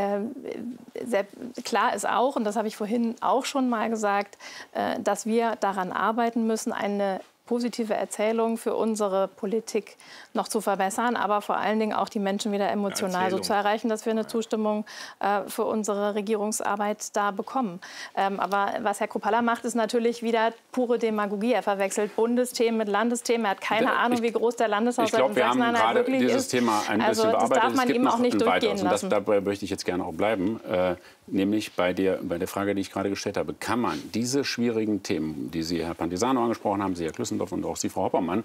S5: sehr klar ist auch, und das habe ich vorhin auch schon mal gesagt, dass wir daran arbeiten müssen, eine positive Erzählung für unsere Politik noch zu verbessern, aber vor allen Dingen auch die Menschen wieder emotional so zu erreichen, dass wir eine Zustimmung für unsere Regierungsarbeit da bekommen. Aber was Herr Kruppalla macht, ist natürlich wieder pure Demagogie. Er verwechselt Bundesthemen mit Landesthemen. Er hat keine Ahnung, wie groß der Landeshaushalt in Sachsen-Anhalt wirklich ist.
S4: Dieses Thema ein bisschen bearbeitet.
S5: Das darf man ihm auch nicht durchgehen lassen.
S4: Dabei möchte ich jetzt gerne auch bleiben. Nämlich bei der Frage, die ich gerade gestellt habe. Kann man diese schwierigen Themen, die Sie, Herr Pantisano, angesprochen haben, Sie, Herr Klüssendorf und auch Sie, Frau Hoppermann,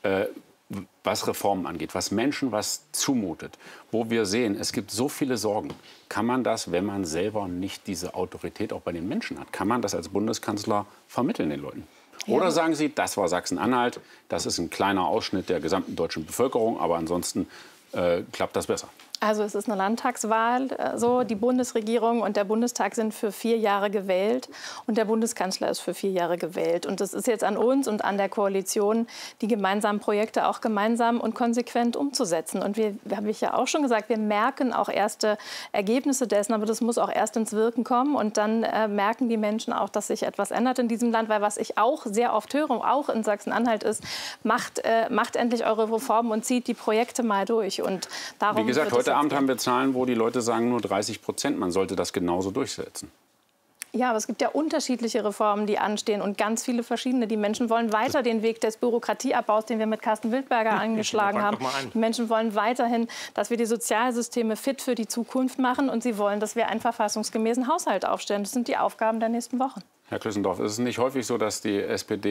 S4: was Reformen angeht, was Menschen was zumutet, wo wir sehen, es gibt so viele Sorgen. Kann man das, wenn man selber nicht diese Autorität auch bei den Menschen hat, kann man das als Bundeskanzler vermitteln den Leuten? Oder sagen Sie, das war Sachsen-Anhalt, das ist ein kleiner Ausschnitt der gesamten deutschen Bevölkerung, aber ansonsten klappt das besser?
S5: Also es ist eine Landtagswahl, die Bundesregierung und der Bundestag sind für 4 Jahre gewählt und der Bundeskanzler ist für 4 Jahre gewählt. Und es ist jetzt an uns und an der Koalition, die gemeinsamen Projekte auch gemeinsam und konsequent umzusetzen. Und wir, habe ich ja auch schon gesagt, wir merken auch erste Ergebnisse dessen, aber das muss auch erst ins Wirken kommen. Und dann merken die Menschen auch, dass sich etwas ändert in diesem Land. Weil was ich auch sehr oft höre, auch in Sachsen-Anhalt, ist, macht endlich eure Reformen und zieht die Projekte mal durch. Und darum
S4: wie gesagt, heute Abend haben wir Zahlen, wo die Leute sagen, nur 30%. Man sollte das genauso durchsetzen.
S5: Ja, aber es gibt ja unterschiedliche Reformen, die anstehen und ganz viele verschiedene. Die Menschen wollen weiter den Weg des Bürokratieabbaus, den wir mit Carsten Wildberger angeschlagen haben. Die Menschen wollen weiterhin, dass wir die Sozialsysteme fit für die Zukunft machen. Und sie wollen, dass wir einen verfassungsgemäßen Haushalt aufstellen. Das sind die Aufgaben der nächsten Wochen.
S4: Herr Klössendorf, es ist nicht häufig so, dass die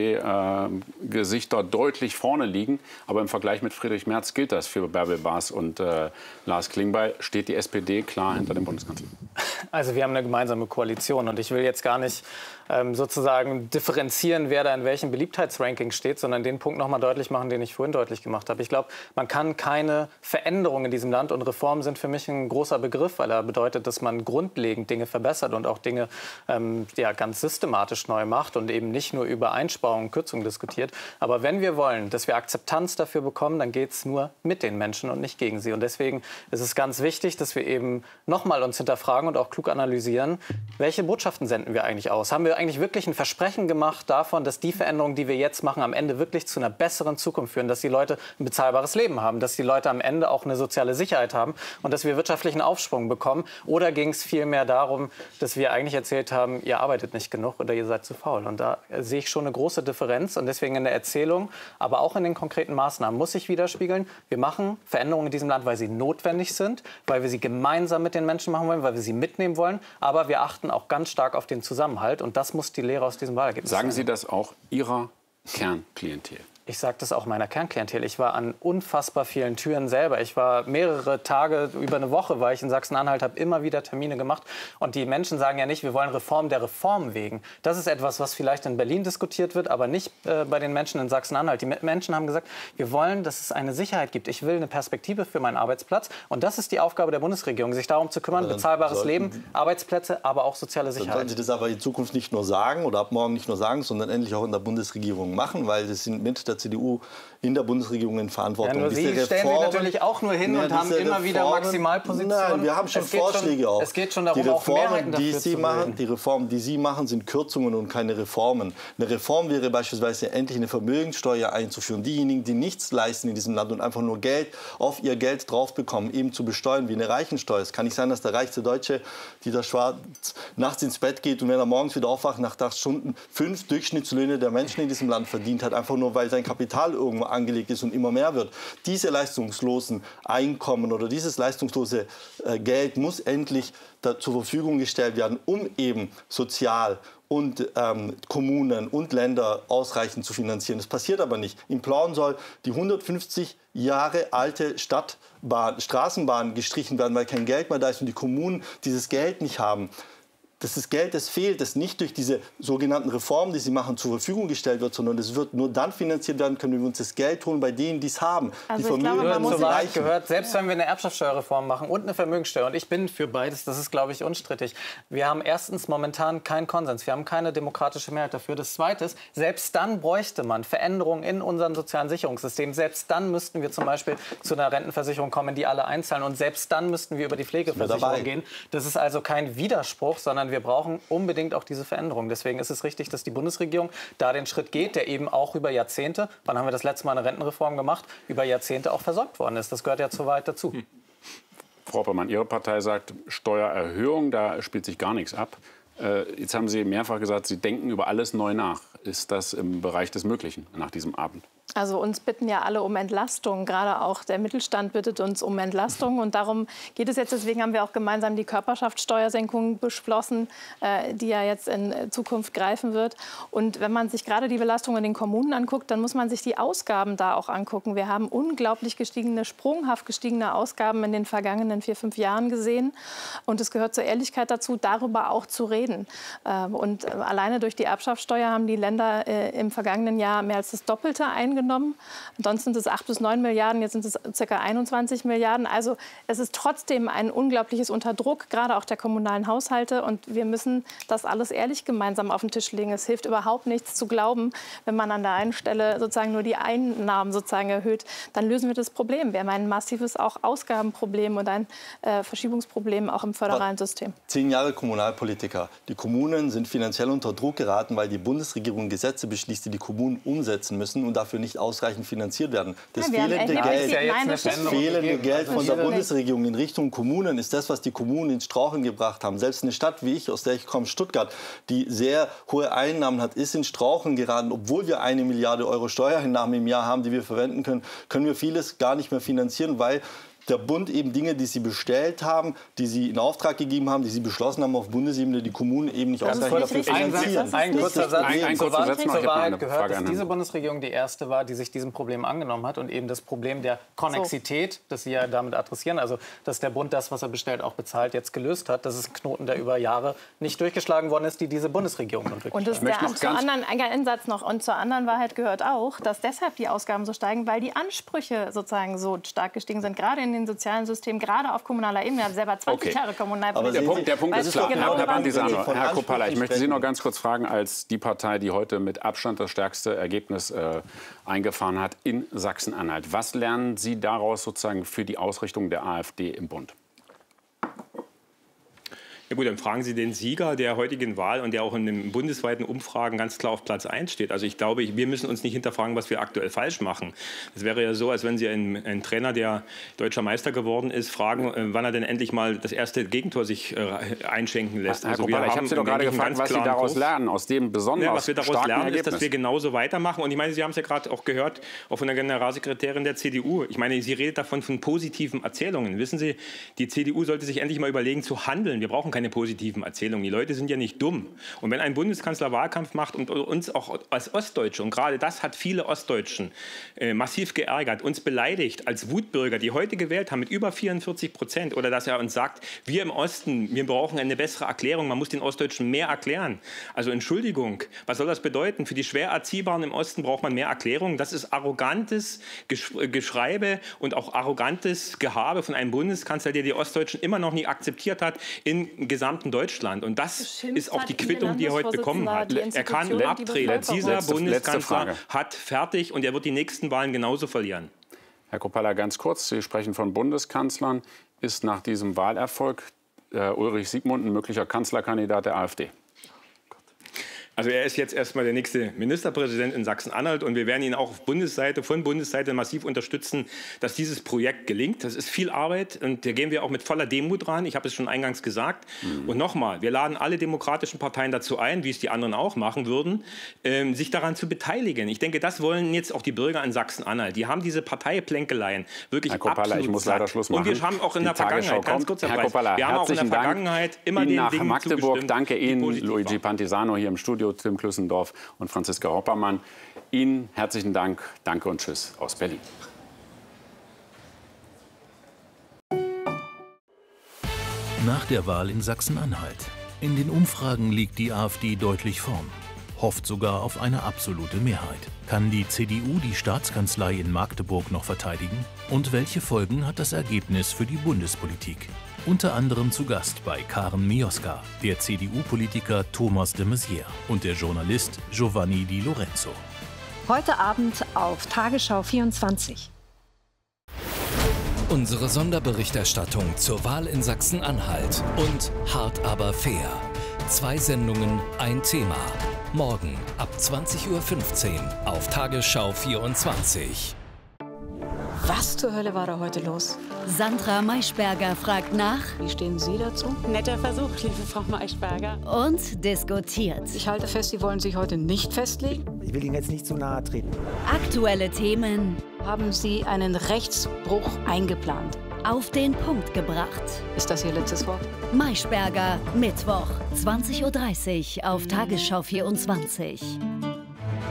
S4: SPD-Gesichter deutlich vorne liegen. Aber im Vergleich mit Friedrich Merz gilt das für Bärbel Baas und Lars Klingbeil. Steht die SPD klar hinter dem Bundeskanzler?
S2: Also wir haben eine gemeinsame Koalition. Und ich will jetzt gar nicht sozusagen differenzieren, wer da in welchem Beliebtheitsranking steht, sondern den Punkt noch mal deutlich machen, den ich vorhin deutlich gemacht habe. Ich glaube, man kann keine Veränderung in diesem Land, und Reformen sind für mich ein großer Begriff, weil er bedeutet, dass man grundlegend Dinge verbessert und auch Dinge ganz systematisch neu macht und eben nicht nur über Einsparungen und Kürzungen diskutiert. Aber wenn wir wollen, dass wir Akzeptanz dafür bekommen, dann geht es nur mit den Menschen und nicht gegen sie. Und deswegen ist es ganz wichtig, dass wir eben noch mal uns hinterfragen und auch klug analysieren, welche Botschaften senden wir eigentlich aus? Haben wir eigentlich wirklich ein Versprechen gemacht davon, dass die Veränderungen, die wir jetzt machen, am Ende wirklich zu einer besseren Zukunft führen, dass die Leute ein bezahlbares Leben haben, dass die Leute am Ende auch eine soziale Sicherheit haben und dass wir wirtschaftlichen Aufschwung bekommen? Oder ging es vielmehr darum, dass wir eigentlich erzählt haben, ihr arbeitet nicht genug oder ihr seid zu faul? Und da sehe ich schon eine große Differenz. Und deswegen in der Erzählung, aber auch in den konkreten Maßnahmen muss sich widerspiegeln. Wir machen Veränderungen in diesem Land, weil sie notwendig sind, weil wir sie gemeinsam mit den Menschen machen wollen, weil wir sie mitnehmen wollen. Aber wir achten auch ganz stark auf den Zusammenhalt. Und das muss die Lehre aus diesem Wahlergebnis sein.
S4: Sagen Sie das auch Ihrer Kernklientel?
S2: Ich sage das auch meiner Kernklientel. Ich war an unfassbar vielen Türen selber. Ich war mehrere Tage, über eine Woche war ich in Sachsen-Anhalt, habe immer wieder Termine gemacht. Und die Menschen sagen ja nicht, wir wollen Reform der Reform wegen. Das ist etwas, was vielleicht in Berlin diskutiert wird, aber nicht bei den Menschen in Sachsen-Anhalt. Die Menschen haben gesagt, wir wollen, dass es eine Sicherheit gibt. Ich will eine Perspektive für meinen Arbeitsplatz. Und das ist die Aufgabe der Bundesregierung, sich darum zu kümmern, bezahlbares Leben, Arbeitsplätze, aber auch soziale Sicherheit.
S6: Dann sollen Sie das aber in Zukunft nicht nur sagen oder ab morgen nicht nur sagen, sondern endlich auch in der Bundesregierung machen, weil das sind mit der CDU in der Bundesregierung in Verantwortung.
S2: Ja, nur Sie stellen sich natürlich auch nur hin und haben immer wieder Maximalpositionen.
S6: Nein, wir haben schon Vorschläge auch.
S2: Es geht schon darum, auch Mehrheiten dafür zu wählen.
S6: Die Reformen, die Sie machen, sind Kürzungen und keine Reformen. Eine Reform wäre beispielsweise endlich eine Vermögenssteuer einzuführen. Diejenigen, die nichts leisten in diesem Land und einfach nur Geld auf ihr Geld drauf bekommen, eben zu besteuern wie eine Reichensteuer. Es kann nicht sein, dass der reichste Deutsche, Dieter Schwarz, nachts ins Bett geht und wenn er morgens wieder aufwacht, nach 8 Stunden 5 Durchschnittslöhne der Menschen in diesem Land verdient hat, einfach nur, weil sein Kapital irgendwo angelegt ist und immer mehr wird. Diese leistungslosen Einkommen oder dieses leistungslose Geld muss endlich zur Verfügung gestellt werden, um eben sozial und Kommunen und Länder ausreichend zu finanzieren. Das passiert aber nicht. In Plauen soll die 150 Jahre alte Straßenbahn gestrichen werden, weil kein Geld mehr da ist und die Kommunen dieses Geld nicht haben. Das ist Geld, das fehlt, das nicht durch diese sogenannten Reformen, die sie machen, zur Verfügung gestellt wird, sondern das wird nur dann finanziert werden können, wenn wir uns das Geld holen bei denen, die es haben.
S5: Also die Vermögen
S2: gehört, selbst wenn wir eine Erbschaftssteuerreform machen und eine Vermögenssteuer, und ich bin für beides, das ist, glaube ich, unstrittig. Wir haben erstens momentan keinen Konsens, wir haben keine demokratische Mehrheit dafür. Das Zweite ist, selbst dann bräuchte man Veränderungen in unserem sozialen Sicherungssystem. Selbst dann müssten wir zum Beispiel zu einer Rentenversicherung kommen, die alle einzahlen, und selbst dann müssten wir über die Pflegeversicherung gehen. Das ist also kein Widerspruch, sondern wir brauchen unbedingt auch diese Veränderung. Deswegen ist es richtig, dass die Bundesregierung da den Schritt geht, der eben auch über Jahrzehnte, wann haben wir das letzte Mal eine Rentenreform gemacht, über Jahrzehnte auch versorgt worden ist. Das gehört ja zur Wahrheit dazu.
S4: Frau Oppermann, Ihre Partei sagt, Steuererhöhung, da spielt sich gar nichts ab. Jetzt haben Sie mehrfach gesagt, Sie denken über alles neu nach. Ist das im Bereich des Möglichen nach diesem Abend?
S5: Also uns bitten ja alle um Entlastung, gerade auch der Mittelstand bittet uns um Entlastung und darum geht es jetzt. Deswegen haben wir auch gemeinsam die Körperschaftssteuersenkung beschlossen, die ja jetzt in Zukunft greifen wird. Und wenn man sich gerade die Belastung in den Kommunen anguckt, dann muss man sich die Ausgaben da auch angucken. Wir haben unglaublich sprunghaft gestiegene Ausgaben in den vergangenen 4, 5 Jahren gesehen und es gehört zur Ehrlichkeit dazu, darüber auch zu reden. Und alleine durch die Erbschaftssteuer haben die Länder im vergangenen Jahr mehr als das Doppelte eingenommen. Ansonsten sind es 8 bis 9 Milliarden, jetzt sind es ca. 21 Milliarden. Also es ist trotzdem ein unglaubliches Unterdruck, gerade auch der kommunalen Haushalte. Und wir müssen das alles ehrlich gemeinsam auf den Tisch legen. Es hilft überhaupt nichts zu glauben, wenn man an der einen Stelle sozusagen nur die Einnahmen sozusagen erhöht, dann lösen wir das Problem. Wir haben ein massives auch Ausgabenproblem und ein Verschiebungsproblem auch im föderalen System.
S6: 10 Jahre Kommunalpolitiker. Die Kommunen sind finanziell unter Druck geraten, weil die Bundesregierung Gesetze beschließt, die die Kommunen umsetzen müssen und dafür nicht ausreichend finanziert werden. Das fehlende Geld von der Bundesregierung in Richtung Kommunen ist das, was die Kommunen ins Straucheln gebracht haben. Selbst eine Stadt wie ich, aus der ich komme, Stuttgart, die sehr hohe Einnahmen hat, ist ins Straucheln geraten. Obwohl wir 1 Milliarde Euro Steuereinnahmen im Jahr haben, die wir verwenden können, können wir vieles gar nicht mehr finanzieren, weil der Bund eben Dinge, die sie bestellt haben, die sie in Auftrag gegeben haben, die sie beschlossen haben auf Bundesebene, die Kommunen eben nicht ausreichend dafür finanzieren.
S2: Ein kurzer Satz. Zur Wahrheit gehört, dass diese Bundesregierung die erste war, die sich diesem Problem angenommen hat und eben das Problem der Konnexität, das Sie ja damit adressieren, also dass der Bund das, was er bestellt, auch bezahlt, jetzt gelöst hat. Das ist ein Knoten, der über Jahre nicht durchgeschlagen worden ist, die diese Bundesregierung nun wirklich.
S5: Und das zur anderen Wahrheit gehört auch, dass deshalb die Ausgaben so steigen, weil die Ansprüche sozusagen so stark gestiegen sind, gerade in den sozialen Systemen, gerade auf kommunaler Ebene. Ich habe selber 20 Jahre Kommunalpolitik.
S4: Aber der Punkt ist klar. Herr Coppola, ich möchte Sie noch ganz kurz fragen, als die Partei, die heute mit Abstand das stärkste Ergebnis eingefahren hat in Sachsen-Anhalt. Was lernen Sie daraus sozusagen für die Ausrichtung der AfD im Bund?
S7: Ja gut, dann fragen Sie den Sieger der heutigen Wahl und der auch in den bundesweiten Umfragen ganz klar auf Platz 1 steht. Also ich glaube, wir müssen uns nicht hinterfragen, was wir aktuell falsch machen. Es wäre ja so, als wenn Sie einen Trainer, der deutscher Meister geworden ist, fragen, wann er denn endlich mal das erste Gegentor sich einschenken lässt.
S4: Herr Coppola, ich habe Sie doch gerade gefragt, was Sie daraus lernen, aus dem besonders
S7: was wir daraus
S4: starken
S7: lernen,
S4: Ergebnis.
S7: ist, dass wir genauso weitermachen. Und ich meine, Sie haben es ja gerade auch gehört, auch von der Generalsekretärin der CDU. Ich meine, sie redet davon von positiven Erzählungen. Wissen Sie, die CDU sollte sich endlich mal überlegen zu handeln. Wir brauchen keine positiven Erzählungen. Die Leute sind ja nicht dumm. Und wenn ein Bundeskanzler Wahlkampf macht und uns auch als Ostdeutsche, und gerade das hat viele Ostdeutschen massiv geärgert, uns beleidigt als Wutbürger, die heute gewählt haben mit über 44%, oder dass er uns sagt, wir im Osten, wir brauchen eine bessere Erklärung, man muss den Ostdeutschen mehr erklären. Also Entschuldigung, was soll das bedeuten? Für die schwer Erziehbaren im Osten braucht man mehr Erklärung. Das ist arrogantes Geschreibe und auch arrogantes Gehabe von einem Bundeskanzler, der die Ostdeutschen immer noch nie akzeptiert hat im gesamten Deutschland. Und das ist auch die Quittung, die er heute bekommen hat. Er kann abtreten. Dieser Bundeskanzler hat fertig und er wird die nächsten Wahlen genauso verlieren.
S4: Herr Coppola, ganz kurz, Sie sprechen von Bundeskanzlern. Ist nach diesem Wahlerfolg Ulrich Siegmund ein möglicher Kanzlerkandidat der AfD?
S7: Also er ist jetzt erstmal der nächste Ministerpräsident in Sachsen-Anhalt und wir werden ihn auch von Bundesseite massiv unterstützen, dass dieses Projekt gelingt. Das ist viel Arbeit und da gehen wir auch mit voller Demut ran. Ich habe es schon eingangs gesagt. Und nochmal, wir laden alle demokratischen Parteien dazu ein, wie es die anderen auch machen würden, sich daran zu beteiligen. Ich denke, das wollen jetzt auch die Bürger in Sachsen-Anhalt. Die haben diese Parteipplänkeleien wirklich
S4: Herr Coppola, ich muss leider Schluss machen.
S7: Und wir haben auch in der Vergangenheit, ganz kurz,
S4: Herr Coppola,
S7: wir haben auch in der Vergangenheit immer den Dingen
S4: Magdeburg. Danke Ihnen, Luigi Pantisano hier im Studio, Tim Klüssendorf und Franziska Hoppermann. Ihnen herzlichen Dank, danke und tschüss aus Berlin.
S8: Nach der Wahl in Sachsen-Anhalt. In den Umfragen liegt die AfD deutlich vorn, hofft sogar auf eine absolute Mehrheit. Kann die CDU die Staatskanzlei in Magdeburg noch verteidigen? Und welche Folgen hat das Ergebnis für die Bundespolitik? Unter anderem zu Gast bei Karen Mioska, der CDU-Politiker Thomas de Maizière und der Journalist Giovanni Di Lorenzo.
S9: Heute Abend auf Tagesschau 24.
S10: Unsere Sonderberichterstattung zur Wahl in Sachsen-Anhalt und Hart aber fair. 2 Sendungen, ein Thema. Morgen ab 20:15 Uhr auf Tagesschau 24.
S11: Was zur Hölle war da heute los?
S12: Sandra Maischberger fragt nach.
S11: Wie stehen Sie dazu?
S13: Netter Versuch, liebe Frau Maischberger.
S12: Und diskutiert.
S11: Ich halte fest, Sie wollen sich heute nicht festlegen.
S14: Ich will Ihnen jetzt nicht zu nahe treten.
S12: Aktuelle Themen.
S11: Haben Sie einen Rechtsbruch eingeplant?
S12: Auf den Punkt gebracht.
S11: Ist das Ihr letztes Wort?
S12: Maischberger, Mittwoch, 20:30 Uhr auf Tagesschau 24.